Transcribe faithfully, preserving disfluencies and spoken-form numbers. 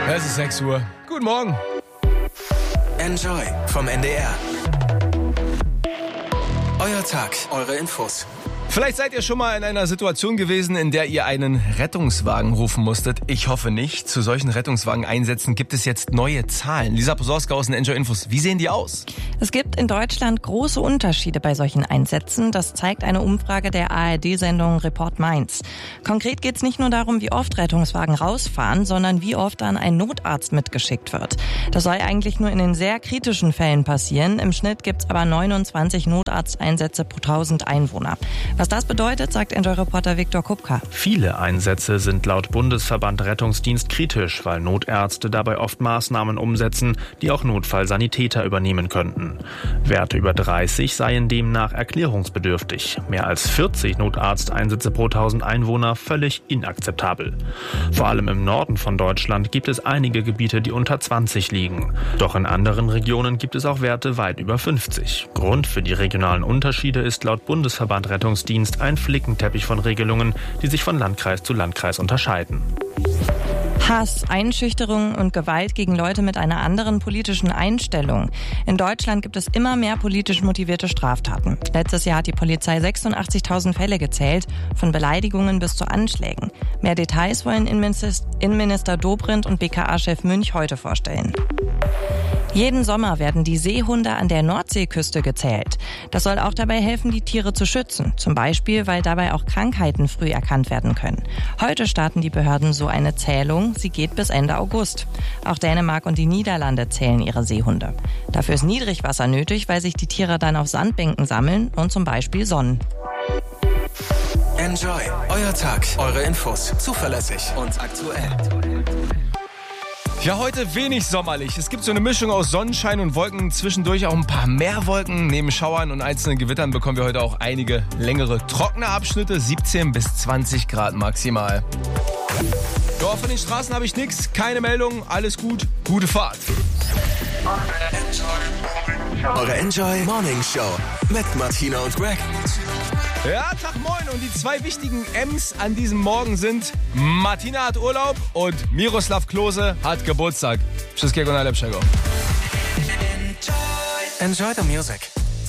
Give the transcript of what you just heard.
Es ist sechs Uhr. Guten Morgen. Enjoy vom N D R. Euer Tag, eure Infos. Vielleicht seid ihr schon mal in einer Situation gewesen, in der ihr einen Rettungswagen rufen musstet. Ich hoffe nicht. Zu solchen Rettungswageneinsätzen gibt es jetzt neue Zahlen. Lisa Posorska aus den Enjoy Infos. Wie sehen die aus? Es gibt in Deutschland große Unterschiede bei solchen Einsätzen. Das zeigt eine Umfrage der A R D-Sendung Report Mainz. Konkret geht es nicht nur darum, wie oft Rettungswagen rausfahren, sondern wie oft dann ein Notarzt mitgeschickt wird. Das soll eigentlich nur in den sehr kritischen Fällen passieren. Im Schnitt gibt es aber neunundzwanzig Notarzteinsätze pro tausend Einwohner. Was das bedeutet, sagt Enjoy-Reporter Viktor Kupka. Viele Einsätze sind laut Bundesverband Rettungsdienst kritisch, weil Notärzte dabei oft Maßnahmen umsetzen, die auch Notfallsanitäter übernehmen könnten. Werte über dreißig seien demnach erklärungsbedürftig. Mehr als vierzig Notarzteinsätze pro tausend Einwohner völlig inakzeptabel. Vor allem im Norden von Deutschland gibt es einige Gebiete, die unter zwanzig liegen. Doch in anderen Regionen gibt es auch Werte weit über fünfzig. Grund für die regionalen Unterschiede ist laut Bundesverband Rettungsdienst ein Flickenteppich von Regelungen, die sich von Landkreis zu Landkreis unterscheiden. Hass, Einschüchterung und Gewalt gegen Leute mit einer anderen politischen Einstellung. In Deutschland gibt es immer mehr politisch motivierte Straftaten. Letztes Jahr hat die Polizei sechsundachtzigtausend Fälle gezählt, von Beleidigungen bis zu Anschlägen. Mehr Details wollen Innenminister Dobrindt und B K A-Chef Münch heute vorstellen. Jeden Sommer werden die Seehunde an der Nordseeküste gezählt. Das soll auch dabei helfen, die Tiere zu schützen. Zum Beispiel, weil dabei auch Krankheiten früh erkannt werden können. Heute starten die Behörden so eine Zählung. Sie geht bis Ende August. Auch Dänemark und die Niederlande zählen ihre Seehunde. Dafür ist Niedrigwasser nötig, weil sich die Tiere dann auf Sandbänken sammeln und zum Beispiel sonnen. Enjoy, euer Tag, eure Infos. Zuverlässig und aktuell. Ja, heute wenig sommerlich. Es gibt so eine Mischung aus Sonnenschein und Wolken, zwischendurch auch ein paar mehr Wolken. Neben Schauern und einzelnen Gewittern bekommen wir heute auch einige längere trockene Abschnitte, siebzehn bis zwanzig Grad maximal. Ja, von den Straßen habe ich nichts, keine Meldung, alles gut, gute Fahrt. Eure Enjoy Morning Show mit Martina und Greg. Ja, Tag moin und die zwei wichtigen M's an diesem Morgen sind: Martina hat Urlaub und Miroslav Klose hat Geburtstag. Tschüss, Greg und Alep Schego. Enjoy the music.